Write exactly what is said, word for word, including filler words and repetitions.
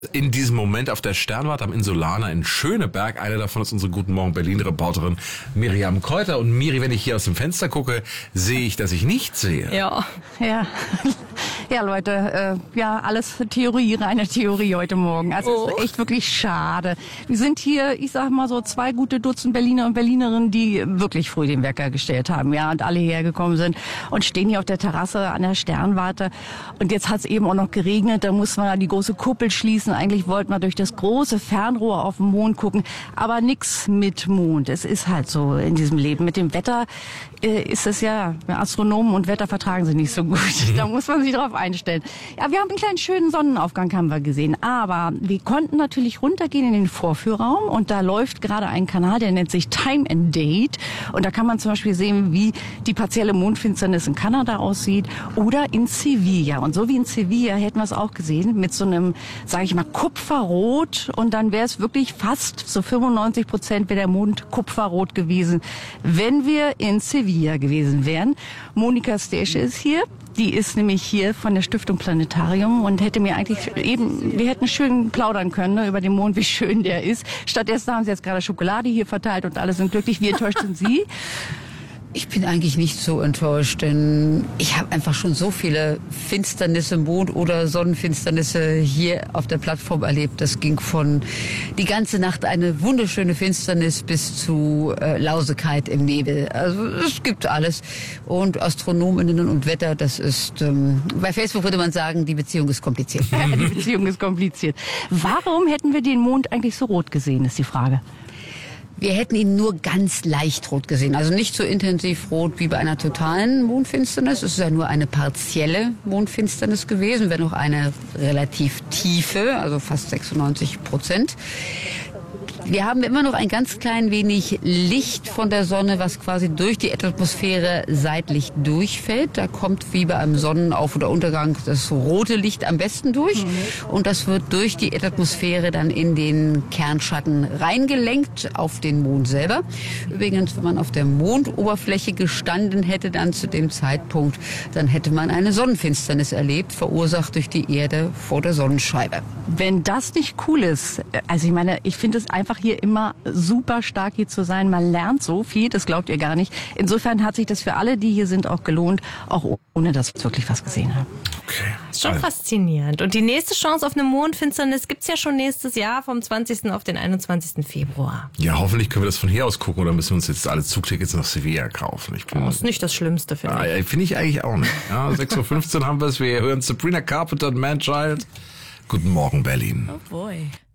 In diesem Moment auf der Sternwarte am Insulaner in Schöneberg. Eine davon ist unsere Guten Morgen Berlin-Reporterin Miriam Kräuter. Und Miri, wenn ich hier aus dem Fenster gucke, sehe ich, dass ich nichts sehe. Ja, ja. Ja, Leute, äh, ja, alles Theorie, reine Theorie heute Morgen. Also oh. Es ist echt wirklich schade. Wir sind hier, ich sag mal so, zwei gute Dutzend Berliner und Berlinerinnen, die wirklich früh den Wecker gestellt haben, ja, und alle hierher gekommen sind und stehen hier auf der Terrasse an der Sternwarte. Und jetzt hat es eben auch noch geregnet, da muss man die große Kuppel schließen. Eigentlich wollten wir durch das große Fernrohr auf den Mond gucken, aber nix mit Mond. Es ist halt so in diesem Leben. Mit dem Wetter äh, ist es ja, Astronomen und Wetter vertragen sie nicht so gut. Da muss man sich drauf einstellen. Ja, wir haben einen kleinen schönen Sonnenaufgang, haben wir gesehen. Aber wir konnten natürlich runtergehen in den Vorführraum und da läuft gerade ein Kanal, der nennt sich Time and Date. Und da kann man zum Beispiel sehen, wie die partielle Mondfinsternis in Kanada aussieht oder in Sevilla. Und so wie in Sevilla hätten wir es auch gesehen mit so einem, sage ich mal, Kupferrot. Und dann wäre es wirklich fast so fünfundneunzig Prozent wäre der Mond kupferrot gewesen, wenn wir in Sevilla gewesen wären. Monika Stasche ist hier. Die ist nämlich hier von der Stiftung Planetarium und hätte mir eigentlich eben, wir hätten schön plaudern können, ne, über den Mond, wie schön der ist. Stattdessen haben sie jetzt gerade Schokolade hier verteilt und alle sind glücklich. Wie enttäuscht sind Sie? Ich bin eigentlich nicht so enttäuscht, denn ich habe einfach schon so viele Finsternisse, Mond- oder Sonnenfinsternisse hier auf der Plattform erlebt. Das ging von die ganze Nacht eine wunderschöne Finsternis bis zu äh, Lausigkeit im Nebel. Also es gibt alles. Und Astronominnen und Wetter, das ist, ähm, bei Facebook würde man sagen, die Beziehung ist kompliziert. Die Beziehung ist kompliziert. Warum hätten wir den Mond eigentlich so rot gesehen, ist die Frage. Wir hätten ihn nur ganz leicht rot gesehen, also nicht so intensiv rot wie bei einer totalen Mondfinsternis. Es ist ja nur eine partielle Mondfinsternis gewesen, wenn auch eine relativ tiefe, also fast sechsundneunzig Prozent. Wir haben immer noch ein ganz klein wenig Licht von der Sonne, was quasi durch die Atmosphäre seitlich durchfällt. Da kommt wie bei einem Sonnenauf- oder Untergang das rote Licht am besten durch. Und das wird durch die Atmosphäre dann in den Kernschatten reingelenkt auf den Mond selber. Übrigens, wenn man auf der Mondoberfläche gestanden hätte dann zu dem Zeitpunkt, dann hätte man eine Sonnenfinsternis erlebt, verursacht durch die Erde vor der Sonnenscheibe. Wenn das nicht cool ist, also ich meine, ich finde es einfach hier immer super stark hier zu sein. Man lernt so viel, das glaubt ihr gar nicht. Insofern hat sich das für alle, die hier sind, auch gelohnt, auch ohne dass wir wirklich was gesehen haben. Okay. Ist schon faszinierend. Und die nächste Chance auf eine Mondfinsternis gibt's ja schon nächstes Jahr vom zwanzigsten auf den einundzwanzigsten Februar. Ja, hoffentlich können wir das von hier aus gucken oder müssen wir uns jetzt alle Zugtickets nach Sevilla kaufen. Ich bin, das ist nicht das Schlimmste, finde ah, ich. Ja, finde ich eigentlich auch nicht. Ja, sechs Uhr fünfzehn haben wir es. Wir hören Sabrina Carpenter und Man Child. Guten Morgen, Berlin. Oh boy.